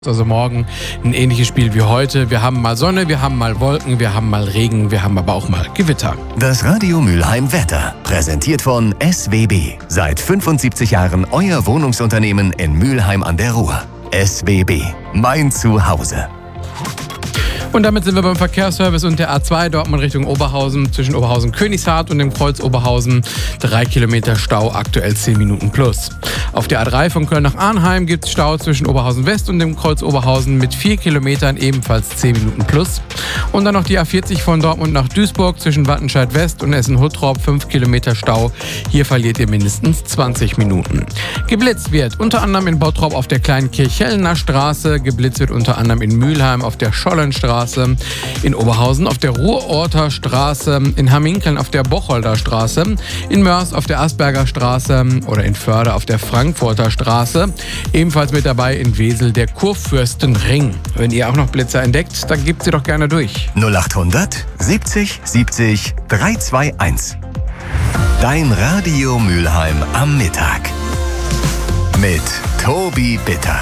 Also morgen ein ähnliches Spiel wie heute. Wir haben mal Sonne, wir haben mal Wolken, wir haben mal Regen, wir haben aber auch mal Gewitter. Das Radio Mülheim Wetter, präsentiert von SWB. Seit 75 Jahren euer Wohnungsunternehmen in Mülheim an der Ruhr. SWB, mein Zuhause. Und damit sind wir beim Verkehrsservice und der A2 Dortmund Richtung Oberhausen, zwischen Oberhausen-Königshardt und dem Kreuz Oberhausen. 3 Kilometer Stau, aktuell 10 Minuten plus. Auf der A3 von Köln nach Arnheim gibt es Stau zwischen Oberhausen West und dem Kreuz Oberhausen mit 4 Kilometern, ebenfalls 10 Minuten plus. Und dann noch die A40 von Dortmund nach Duisburg zwischen Wattenscheid West und Essen-Huttrop, 5 Kilometer Stau. Hier verliert ihr mindestens 20 Minuten. Geblitzt wird unter anderem in Bottrop auf der kleinen Kirchhellener Straße. Geblitzt wird unter anderem in Mülheim auf der Schollenstraße. In Oberhausen auf der Ruhrorter Straße, in Hamminkeln auf der Bocholder Straße, in Mörs auf der Asperger Straße oder in Förde auf der Frankfurter Straße. Ebenfalls mit dabei in Wesel der Kurfürstenring. Wenn ihr auch noch Blitzer entdeckt, dann gebt sie doch gerne durch. 0800 70 70 321. Dein Radio Mülheim am Mittag. Mit Tobi Bitter.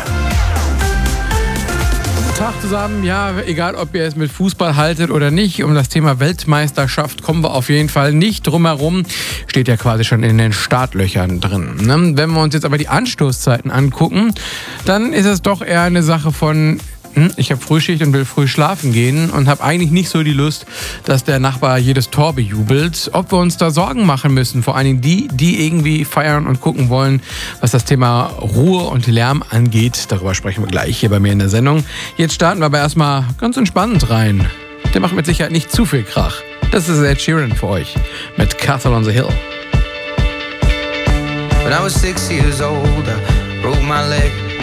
Tag zusammen. Ja, egal ob ihr es mit Fußball haltet oder nicht, um das Thema Weltmeisterschaft kommen wir auf jeden Fall nicht drum herum. Steht ja quasi schon in den Startlöchern drin. Ne? Wenn wir uns jetzt aber die Anstoßzeiten angucken, dann ist es doch eher eine Sache von: Ich habe Frühschicht und will früh schlafen gehen und habe eigentlich nicht so die Lust, dass der Nachbar jedes Tor bejubelt. Ob wir uns da Sorgen machen müssen, vor allen Dingen die irgendwie feiern und gucken wollen, was das Thema Ruhe und Lärm angeht. Darüber sprechen wir gleich hier bei mir in der Sendung. Jetzt starten wir aber erstmal ganz entspannt rein. Der macht mit Sicherheit nicht zu viel Krach. Das ist Ed Sheeran für euch mit Castle on the Hill. When I was 6 years old, I broke my leg.